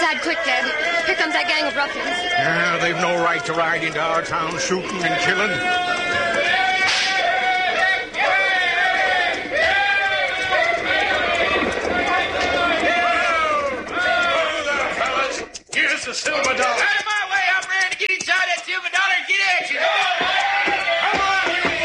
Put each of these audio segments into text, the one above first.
inside quick, Dad. Here comes that gang of ruffians. Yeah, they've no right to ride into our town shooting and killing. Here's the silver dollar. Out of my way, I'm ready to get inside that silver dollar and get at you. Come on,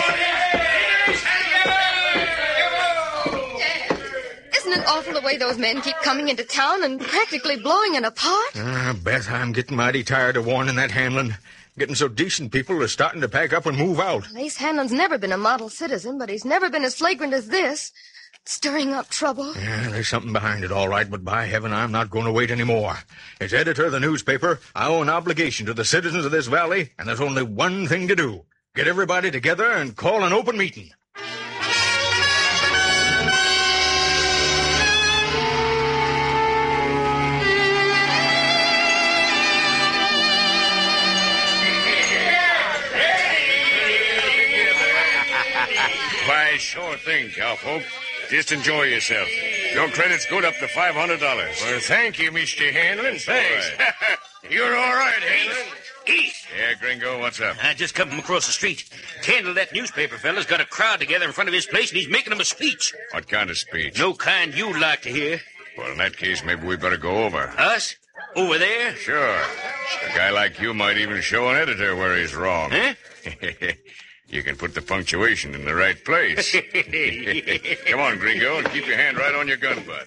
Dad, isn't it awful the way those men keep coming into town and practically blowing it apart? Beth, I'm getting mighty tired of warning that Hanlon. Getting so decent people are starting to pack up and move out. Ace Hanlon's never been a model citizen, but he's never been as flagrant as this. Stirring up trouble. Yeah, there's something behind it, all right, but by heaven, I'm not going to wait anymore. As editor of the newspaper, I owe an obligation to the citizens of this valley, and there's only one thing to do. Get everybody together and call an open meeting. Why, sure thing, cowpoke. Just enjoy yourself. Your credit's good up to $500. Well, thank you, Mr. Hanlon. Thanks. You're all right, Hanlon. East. Yeah, Gringo, what's up? I just come from across the street. Kendall, that newspaper fella's got a crowd together in front of his place, and he's making them a speech. What kind of speech? No kind you'd like to hear. Well, in that case, maybe we better go over. Us? Over there? Sure. A guy like you might even show an editor where he's wrong. Huh? You can put the punctuation in the right place. Come on, Gringo, and keep your hand right on your gun butt.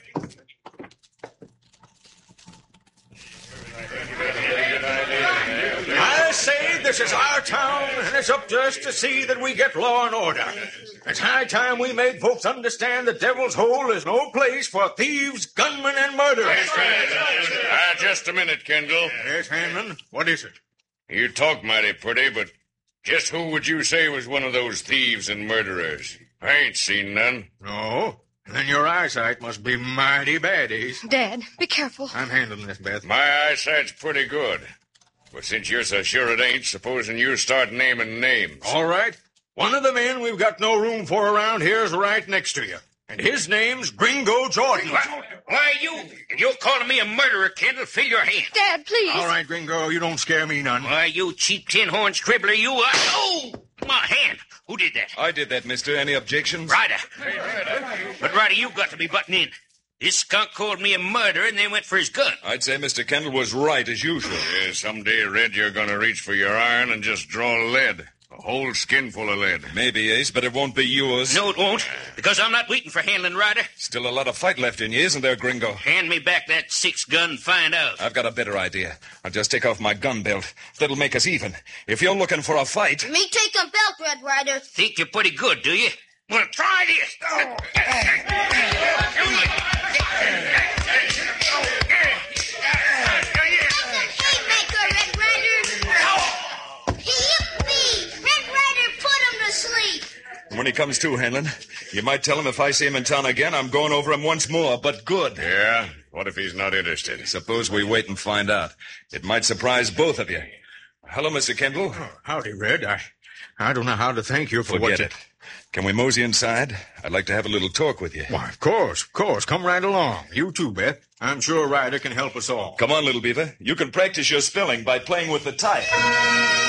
I say this is our town, and it's up to us to see that we get law and order. It's high time we made folks understand that Devil's Hole is no place for thieves, gunmen, and murderers. Just a minute, Kendall. Yes, Hanlon, what is it? You talk mighty pretty, but just who would you say was one of those thieves and murderers? I ain't seen none. No? Then your eyesight must be mighty bad, Ace. Dad, be careful. I'm handling this, Beth. My eyesight's pretty good. But since you're so sure it ain't, supposing you start naming names. All right. One of the men we've got no room for around here is right next to you. And his name's Gringo Jordan. Why, you're calling me a murderer, Kendall. Fill your hand. Dad, please. All right, Gringo, you don't scare me none. Why, you cheap tin-horn scribbler, you are... Oh, my hand. Who did that? I did that, mister. Any objections? Ryder. But, Ryder, you got to be butting in. This skunk called me a murderer and then went for his gun. I'd say Mr. Kendall was right, as usual. Yeah, someday, Red, you're going to reach for your iron and just draw lead. A whole skin full of lead. Maybe, Ace, but it won't be yours. No, it won't. Because I'm not waiting for handling, Ryder. Still a lot of fight left in you, isn't there, Gringo? Hand me back that 6-gun and find out. I've got a better idea. I'll just take off my gun belt. That'll make us even. If you're looking for a fight... Me take a belt, Red Ryder. Think you're pretty good, do you? Well, try this. Haymaker, Red Ryder. Yippee! Red Ryder put him to sleep. When he comes to, Hanlon, you might tell him if I see him in town again, I'm going over him once more, but good. Yeah? What if he's not interested? Suppose we wait and find out. It might surprise both of you. Hello, Mr. Kendall. Howdy, Red. I don't know how to thank you for Forget it. Can we mosey inside? I'd like to have a little talk with you. Why, of course. Come right along. You too, Beth. I'm sure Ryder can help us all. Come on, little beaver. You can practice your spelling by playing with the type.